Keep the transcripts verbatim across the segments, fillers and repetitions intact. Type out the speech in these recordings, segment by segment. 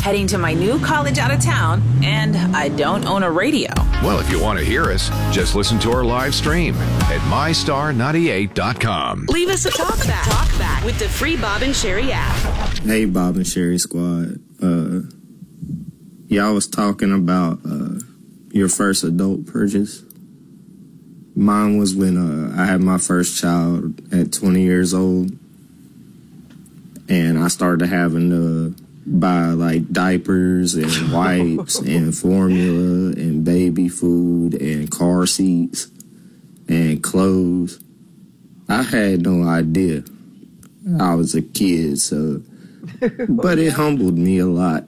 heading to my new college out of town, and I don't own a radio. Well, if you want to hear us, just listen to our live stream at my star ninety-eight dot com. Leave us a talk back. Talk back with the free Bob and Sherry app. Hey, Bob and Sherry Squad. Uh, y'all was talking about uh, your first adult purchase. Mine was when uh, I had my first child at twenty years old. And I started having to buy, like, diapers and wipes and formula and baby food and car seats and clothes. I had no idea. I was a kid, so... But it humbled me a lot.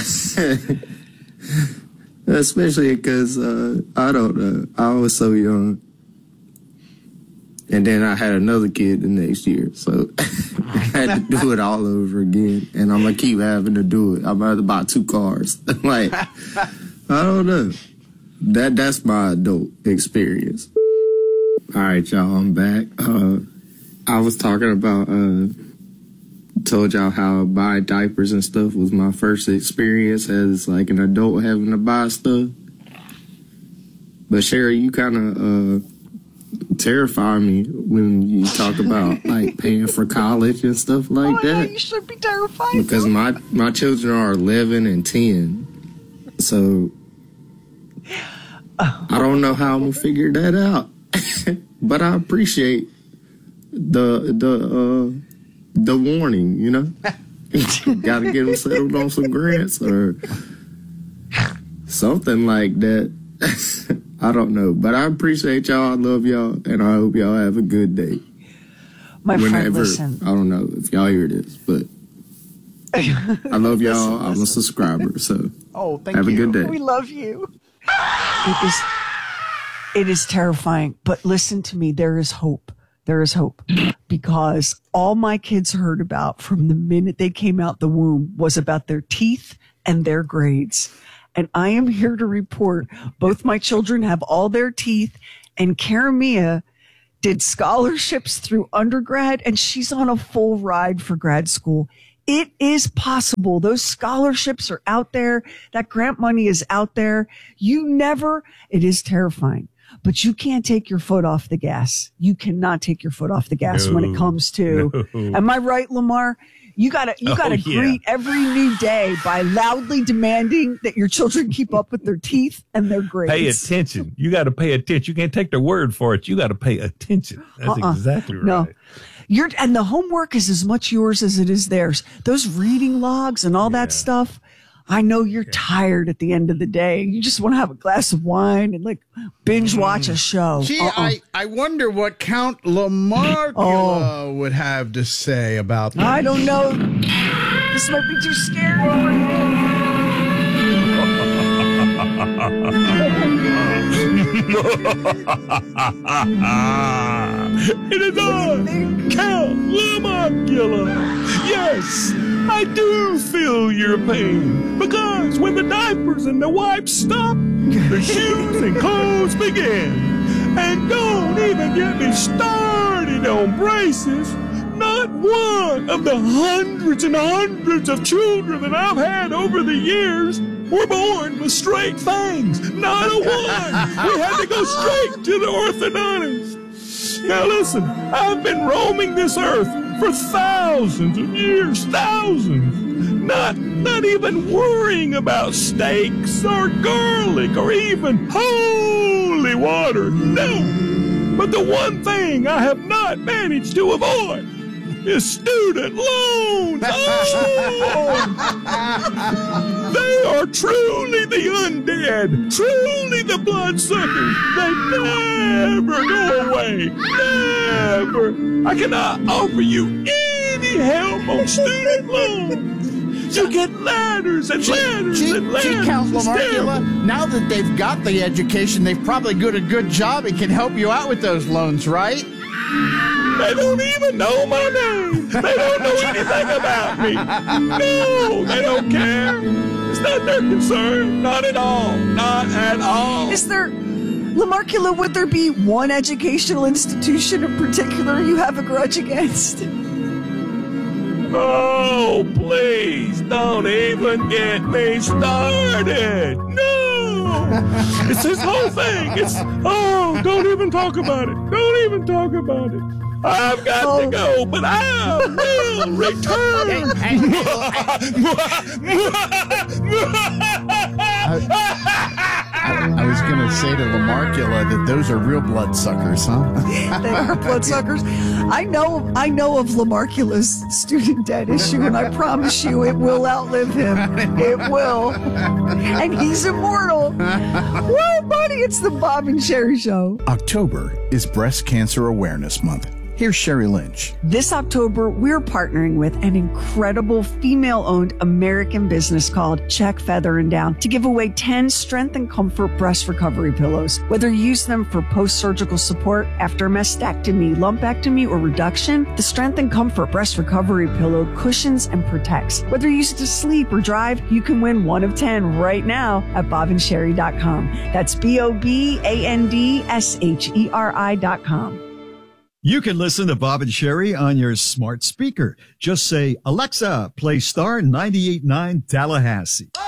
Especially because, uh, I don't know, I was so young. And then I had another kid the next year, so I had to do it all over again. And I'm going to keep having to do it. I'm about to buy two cars. Like, I don't know. That That's my adult experience. All right, y'all, I'm back. Uh, I was talking about, uh, told y'all how buying diapers and stuff was my first experience as, like, an adult having to buy stuff. But, Sherry, you kind of... Uh, terrify me when you talk about like paying for college and stuff like oh, that. Yeah, you should be terrified because my my children are eleven and ten, so I don't know how I'm gonna figure that out. But I appreciate the the uh, the warning. You know, got to get them settled on some grants or something like that. I don't know, but I appreciate y'all. I love y'all, and I hope y'all have a good day. My Whenever, friend, listen. I don't know if y'all hear this, but I love y'all. Listen, I'm listen. a subscriber, so oh, thank have you. a good day. We love you. It is, it is terrifying, but listen to me. There is hope. There is hope because all my kids heard about from the minute they came out the womb was about their teeth and their grades. And I am here to report both my children have all their teeth, and Karamia did scholarships through undergrad, and she's on a full ride for grad school. It is possible. Those scholarships are out there. That grant money is out there. You never, it is terrifying, but you can't take your foot off the gas. You cannot take your foot off the gas no, when it comes to, no. Am I right, Lamar? You gotta, you gotta oh, yeah. greet every new day by loudly demanding that your children keep up with their teeth and their grades. Pay attention. You gotta pay attention. You can't take their word for it. You gotta pay attention. That's uh-uh. exactly right. No. You're, and the homework is as much yours as it is theirs. Those reading logs and all yeah. that stuff. I know you're yeah. tired at the end of the day. You just want to have a glass of wine and like binge watch a show. Gee, uh-uh. I, I wonder what Count Lamarcula oh. would have to say about that. I don't know. This might be too scary for It is I, Count Lamarcula. Yes, I do feel your pain, because when the diapers and the wipes stop, the shoes and clothes begin. And don't even get me started on braces. Not one of the hundreds and hundreds of children that I've had over the years were born with straight fangs. Not a one. We had to go straight to the orthodontist. Now listen, I've been roaming this earth for thousands of years, thousands. Not, not even worrying about steaks or garlic or even holy water. No. But the one thing I have not managed to avoid is student loans. Oh! They are truly the undead, truly the bloodsuckers. They never go away. Never. I cannot offer you any help on student loans. You get letters and letters G- and letters. Gee, Count Lamarcula, now that they've got the education, they've probably got a good job and can help you out with those loans, right? They don't even know my name. They don't know anything about me. No, they don't care. It's not their concern. Not at all. Not at all. Is there, Lamarcula, would there be one educational institution in particular you have a grudge against? Oh, please. don't even get me started. No! It's this whole thing. It's, oh, don't even talk about it. Don't even talk about it. I've got oh. to go, but I will return. I, I was going to say to Lamarcula that those are real bloodsuckers, huh? They are bloodsuckers. I know I know of Lamarcula's student debt issue, and I promise you it will outlive him. It will. And he's immortal. Woo, buddy, it's the Bob and Sherry Show. October is Breast Cancer Awareness Month. Here's Sherry Lynch. This October, we're partnering with an incredible female-owned American business called Check, Feather, and Down to give away ten Strength and Comfort breast recovery pillows. Whether you use them for post-surgical support after mastectomy, lumpectomy, or reduction, the Strength and Comfort breast recovery pillow cushions and protects. Whether you use it to sleep or drive, you can win one of ten right now at bob and sherry dot com. That's B O B A N D S H E R I dot com. You can listen to Bob and Sherry on your smart speaker. Just say, Alexa, play Star ninety-eight point nine Tallahassee.